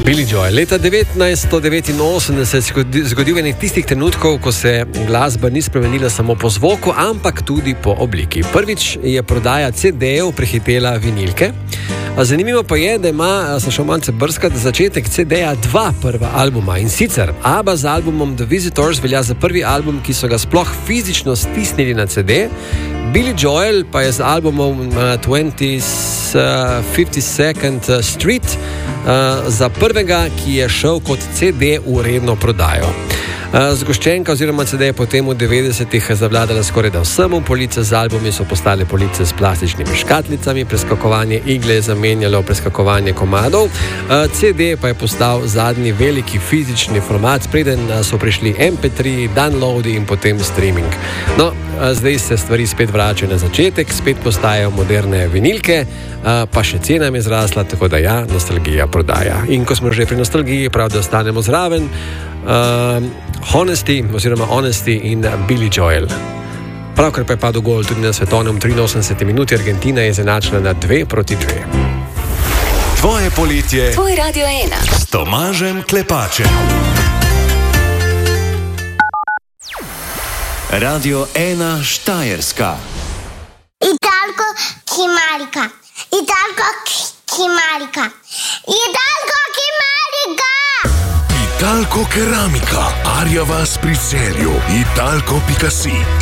Billy Joel. Leta 1989 se je zgodil enih tistih trenutkov, ko se glasba ni spremenila samo po zvoku, ampak tudi po obliki. Prvič je prodaja CD-jev prehitela vinilke. Zanimivo pa je, da ima, sem šel malce brskati, začetek CD-ja dva prva albuma. In sicer ABBA z albumom The Visitors velja za prvi album, ki so ga sploh fizično stisnili na CD. Billy Joel pa je z albumom 52nd Street za prvega, ki je šel kot CD v redno prodajo. Zgoščenka oziroma CD je potem v 90-ih zavladala skoraj da vsemu, police z albumi so postale police s plastičnimi škatlicami, preskakovanje igle je zamenjalo preskakovanje komadov, CD pa je postal zadnji veliki fizični format, preden so prišli MP3, downloadi in potem streaming. No, zdaj se stvari spet vračajo na začetek, spet postajajo moderne vinilke, pa še cena je zrasla, tako da ja, nostalgija prodaja. In ko smo že pri nostalgiji, prav da ostanemo zraven, Honesty in Billy Joel. Pravkar pa je padel gol tudi na svetovnem 83. minuti, Argentina je izenačena na 2-2. Tvoje poletje, tvoj Radio 1 s Tomažem Klepačem. Radio 1 Štajerska. Italko Kimarika. Italko Kimarika. Italko Kimarika. Italko Keramika, Arja vas pri Celju, Italko Pikasi,